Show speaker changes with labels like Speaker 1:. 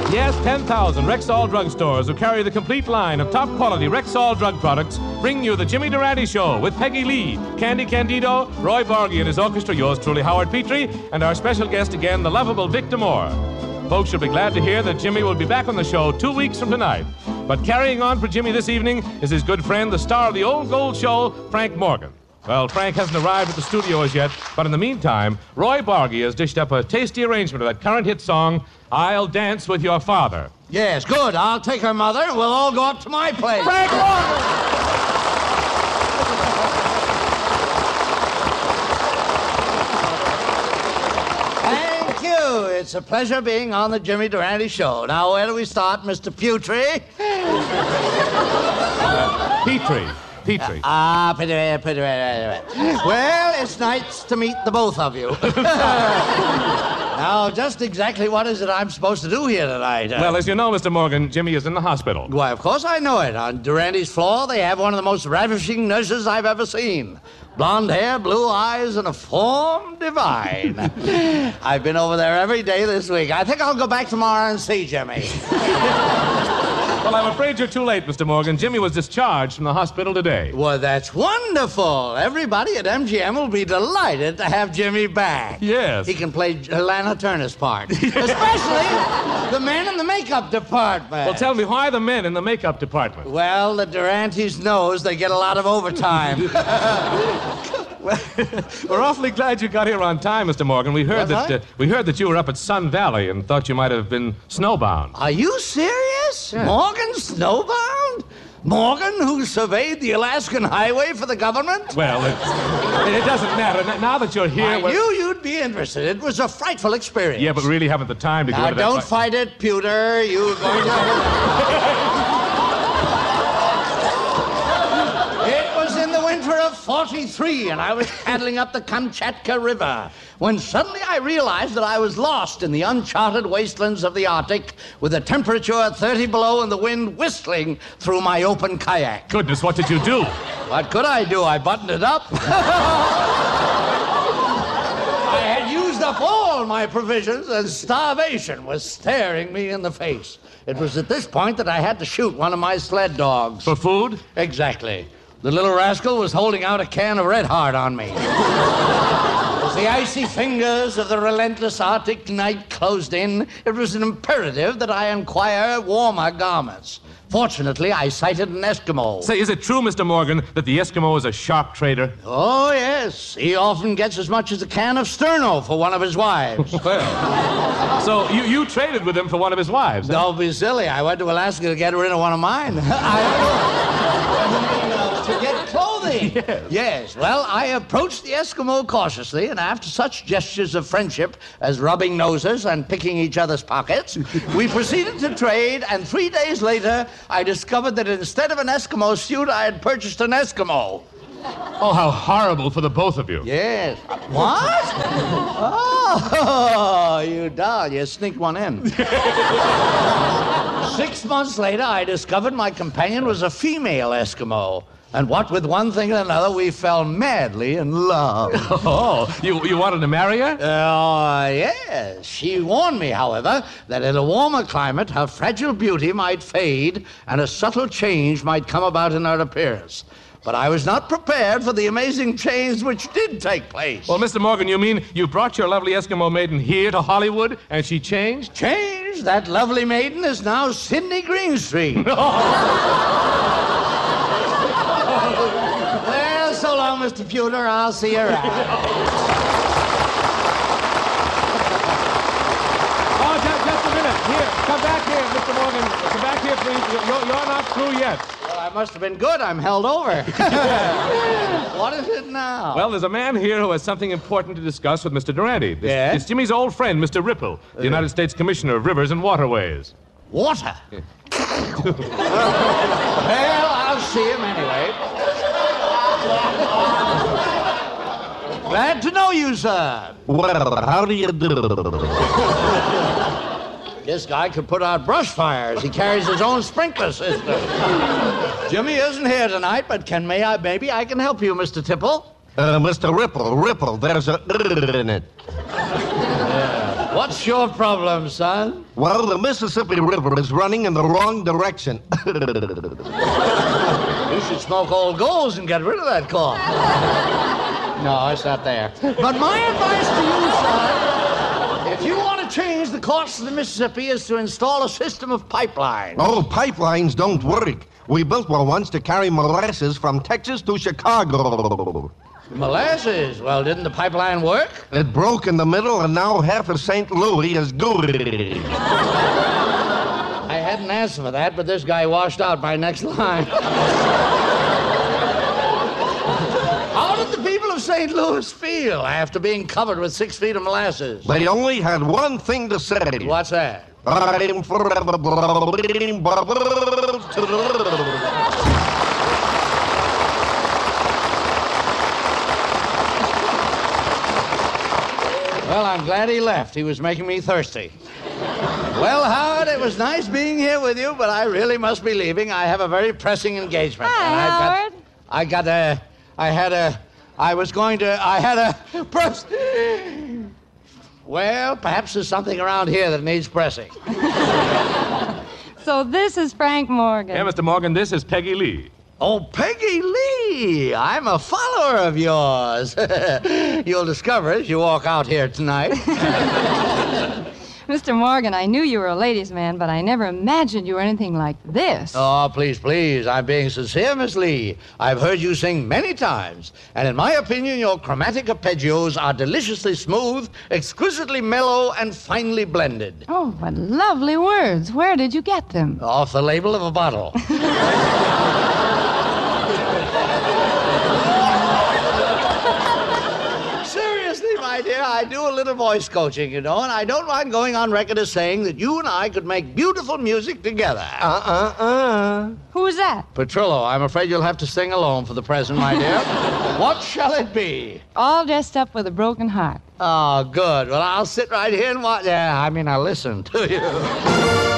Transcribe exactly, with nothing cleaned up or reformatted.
Speaker 1: Yes, ten thousand Rexall drugstores who carry the complete line of top-quality Rexall drug products bring you the Jimmy Durante Show with Peggy Lee, Candy Candido, Roy Borgie and his orchestra, yours truly, Howard Petrie, and our special guest again, the lovable Victor Moore. Folks, you'll be glad to hear that Jimmy will be back on the show two weeks from tonight. But carrying on for Jimmy this evening is his good friend, the star of the Old Gold Show, Frank Morgan. Well, Frank hasn't arrived at the studio as yet, but in the meantime, Roy Borgie has dished up a tasty arrangement of that current hit song, I'll Dance With Your Father.
Speaker 2: Yes, good. I'll take her mother, and we'll all go up to my place.
Speaker 1: Frank Morgan!
Speaker 2: Thank you. It's a pleasure being on the Jimmy Durante Show. Now, where do we start, Mister Petrie?
Speaker 1: Uh, Petrie. Petrie.
Speaker 2: Ah, uh, Petrie, Petrie, Petrie. Well, it's nice to meet the both of you. Now, just exactly what is it I'm supposed to do here tonight? Uh,
Speaker 1: well, as you know, Mister Morgan, Jimmy is in the hospital.
Speaker 2: Why, of course I know it. On Durante's floor, they have one of the most ravishing nurses I've ever seen. Blonde hair, blue eyes, and a form divine. I've been over there every day this week. I think I'll go back tomorrow and see Jimmy.
Speaker 1: Well, I'm afraid you're too late, Mister Morgan. Jimmy was discharged from the hospital today.
Speaker 2: Well, that's wonderful. Everybody at M G M will be delighted to have Jimmy back.
Speaker 1: Yes.
Speaker 2: He can play Lana Turner's part. Especially the men in the makeup department.
Speaker 1: Well, tell me, why the men in the makeup department?
Speaker 2: Well, the Durantes knows they get a lot of overtime.
Speaker 1: Well, we're awfully glad you got here on time, Mister Morgan. We heard
Speaker 2: What,
Speaker 1: that uh, we heard that you were up at Sun Valley and thought you might have been snowbound.
Speaker 2: Are you serious?
Speaker 1: Yeah.
Speaker 2: Morgan snowbound? Morgan, who surveyed the Alaskan highway for the government?
Speaker 1: Well, it, it doesn't matter. Now that you're here...
Speaker 2: I
Speaker 1: we're...
Speaker 2: knew you'd be interested. It was a frightful experience.
Speaker 1: Yeah, but really haven't the time to go
Speaker 2: Now,
Speaker 1: into that...
Speaker 2: don't fight it, Pewter. You're going to... It was in the winter of forty-three, and I was paddling up the Kamchatka River, when suddenly I realized that I was lost in the uncharted wastelands of the Arctic, with the temperature at thirty below and the wind whistling through my open kayak.
Speaker 1: Goodness, what did you do?
Speaker 2: What could I do? I buttoned it up. I had used up all my provisions, and starvation was staring me in the face. It was at this point that I had to shoot one of my sled dogs.
Speaker 1: For food?
Speaker 2: Exactly. The little rascal was holding out a can of Red Heart on me. As the icy fingers of the relentless Arctic night closed in, it was an imperative that I acquire warmer garments. Fortunately, I sighted an Eskimo.
Speaker 1: Say, is it true, Mister Morgan, that the Eskimo is a sharp trader?
Speaker 2: Oh, yes. He often gets as much as a can of Sterno for one of his wives.
Speaker 1: Well, so you, you traded with him for one of his wives, huh?
Speaker 2: Don't be silly. I went to Alaska to get rid of one of mine. I... To get clothing.
Speaker 1: Yes.
Speaker 2: Yes. Well, I approached the Eskimo cautiously, and after such gestures of friendship as rubbing noses and picking each other's pockets, we proceeded to trade, and three days later, I discovered that instead of an Eskimo suit, I had purchased an Eskimo.
Speaker 1: Oh, how horrible for the both of you.
Speaker 2: Yes. What? Oh, you doll. You sneaked one in. Six months later, I discovered my companion was a female Eskimo. And what with one thing and another, we fell madly in love.
Speaker 1: Oh, you, you wanted to marry her?
Speaker 2: Oh, uh, yes. She warned me, however, that in a warmer climate, her fragile beauty might fade and a subtle change might come about in her appearance. But I was not prepared for the amazing change which did take place.
Speaker 1: Well, Mister Morgan, you mean you brought your lovely Eskimo maiden here to Hollywood and she changed?
Speaker 2: Changed? That lovely maiden is now Sidney Greenstreet. Well, so long, Mister Pewter. I'll see you around.
Speaker 1: Oh, just, just a minute. Here, come back here, Mister Morgan. Come back here, please. You're, you're not through yet.
Speaker 2: Well, I must have been good. I'm held over. What is it now?
Speaker 1: Well, there's a man here who has something important to discuss with Mister Durante. It's,
Speaker 2: Yes?
Speaker 1: it's Jimmy's old friend, Mister Ripple, the
Speaker 2: Uh,
Speaker 1: United States Commissioner of Rivers and Waterways.
Speaker 2: Water? Well, I'll see him anyway. Glad to know you, sir.
Speaker 3: Well, how do you do?
Speaker 2: This guy could put out brush fires. He carries his own sprinkler system. Jimmy isn't here tonight, but can may I, maybe I can help you, Mister Tipple?
Speaker 3: Uh, Mister Ripple, Ripple, there's a in it.
Speaker 2: What What's your problem, son?
Speaker 3: Well, the Mississippi River is running in the wrong direction.
Speaker 2: You should smoke old goals and get rid of that cough. No, it's not there. But my advice to you, son, if you want to change the course of the Mississippi, is to install a system of pipelines.
Speaker 3: Oh, pipelines don't work. We built one once to carry molasses from Texas to Chicago.
Speaker 2: Molasses? Well, didn't the pipeline work?
Speaker 3: It broke in the middle, and now half of Saint Louis is good.
Speaker 2: I hadn't asked for that, but this guy washed out my next line. How did the people of Saint Louis feel after being covered with six feet of molasses?
Speaker 3: They only had one thing to say.
Speaker 2: What's that?
Speaker 3: I'm forever bleeding bubbles to the-
Speaker 2: Well, I'm glad he left. He was making me thirsty. Well, Howard, it was nice being here with you, but I really must be leaving. I have a very pressing engagement.
Speaker 4: Hi,
Speaker 2: and I've
Speaker 4: Howard.
Speaker 2: Got, I got a... I had a... I was going to... I had a... Press... Well, perhaps there's something around here that needs pressing.
Speaker 4: So this is Frank Morgan.
Speaker 1: Yeah, Mister Morgan, this is Peggy Lee.
Speaker 2: Oh, Peggy Lee! I'm a follower of yours. You'll discover as you walk out here tonight.
Speaker 4: Mister Morgan, I knew you were a ladies' man, but I never imagined you were anything like this.
Speaker 2: Oh, please, please. I'm being sincere, Miss Lee. I've heard you sing many times, and in my opinion, your chromatic arpeggios are deliciously smooth, exquisitely mellow, and finely blended.
Speaker 4: Oh, what lovely words. Where did you get them?
Speaker 2: Off the label of a bottle. Seriously, my dear, I do a little voice coaching, you know, and I don't mind going on record as saying that you and I could make beautiful music together.
Speaker 3: Uh-uh-uh.
Speaker 4: Who's that?
Speaker 2: Petrillo, I'm afraid you'll have to sing alone for the present, my dear. What shall it be?
Speaker 4: All dressed up with a broken heart.
Speaker 2: Oh, good. Well, I'll sit right here and watch. Yeah, I mean, I'll listen to you.